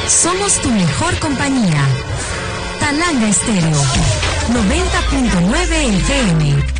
Somos tu mejor compañía. Talanga Estéreo 90.9 FM.